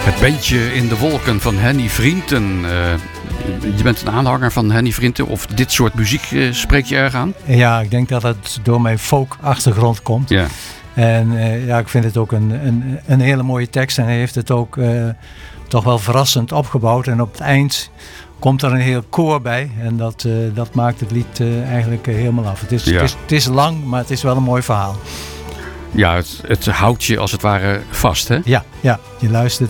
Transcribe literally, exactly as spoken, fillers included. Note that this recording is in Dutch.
Het beentje in de wolken van Henny Vrienden. Uh, je bent een aanhanger van Henny Vrienden of dit soort muziek uh, spreekt je erg aan? Ja, ik denk dat het door mijn folk-achtergrond komt. Ja. En uh, ja, ik vind het ook een, een, een hele mooie tekst. En hij heeft het ook uh, toch wel verrassend opgebouwd. En op het eind komt er een heel koor bij. En dat, uh, dat maakt het lied uh, eigenlijk uh, helemaal af. Het is, ja. het, is, het is lang, maar het is wel een mooi verhaal. Ja, het, het houdt je als het ware vast, hè? Ja, ja, je luistert